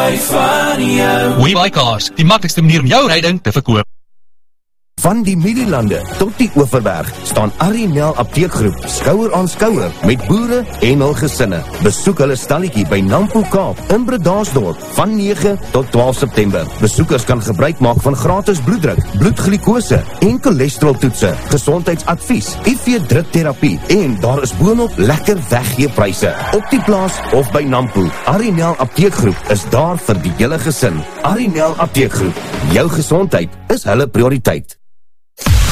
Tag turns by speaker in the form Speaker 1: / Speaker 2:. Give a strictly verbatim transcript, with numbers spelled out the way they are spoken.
Speaker 1: hou van jou.
Speaker 2: WeBuyCars, die maklikste manier om jou ryding te verkoop.
Speaker 3: Van die Middellande tot die Oeverberg staan Arinel Apteekgroep skouer aan skouer met boere en hul gesinne. Besoek hulle stalletjie by Nampo Kaap in Bredasdorp van nege tot twaalf September. Besoekers kan gebruik maak van gratis bloeddruk, bloedglikose en cholesteroltoetse, gesondheidsadvies, I V drukterapie en daar is boonop lekker weggeepryse op die plaas of by Nampo. Arinel Apteekgroep is daar vir die hele gesin. Arinel Apteekgroep, jou gesondheid is hulle prioriteit.